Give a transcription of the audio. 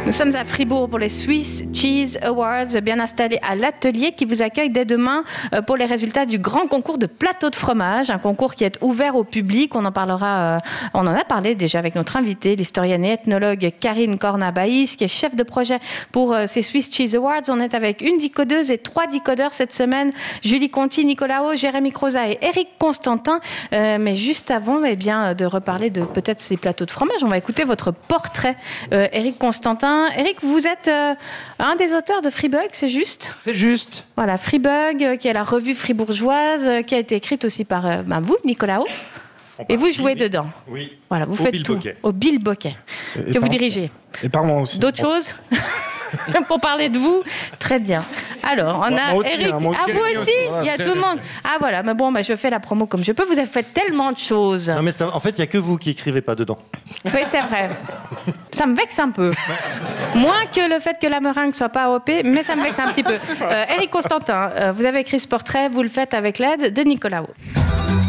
Nous sommes à Fribourg pour les Swiss Cheese Awards, bien installés à l'atelier qui vous accueille dès demain pour les résultats du grand concours de plateau de fromage, un concours qui est ouvert au public. On en a parlé déjà avec notre invitée, l'historienne et ethnologue Karine Cornabaïs, qui est chef de projet pour ces Swiss Cheese Awards. On est avec une décodeuse et 3 décodeurs cette semaine, Julie Conti, Nicolas Haut, Jérémy Croza et Éric Constantin. Mais juste avant de reparler de peut-être ces plateaux de fromage, on va écouter votre portrait, Éric Constantin. Éric, vous êtes un des auteurs de Freebug, c'est juste ? C'est juste. Voilà, Freebug, qui est la revue fribourgeoise, qui a été écrite aussi par vous, Nicolas Haut. Et vous jouez dedans. Oui. Voilà, vous faites tout. Au Bilboquet, que vous dirigez. Et par moi aussi. D'autres choses pour parler de vous? Très bien. Alors, on a Éric. Vous aussi, il y a tout le monde. Ah voilà, mais bon, je fais la promo comme je peux. Vous avez fait tellement de choses. Non, mais en fait, il n'y a que vous qui écrivez pas dedans. Oui, c'est vrai. Ça me vexe un peu. Moins que le fait que la meringue soit pas AOP, mais ça me vexe un petit peu. Éric Constantin, vous avez écrit ce portrait, vous le faites avec l'aide de Nicolas Haut.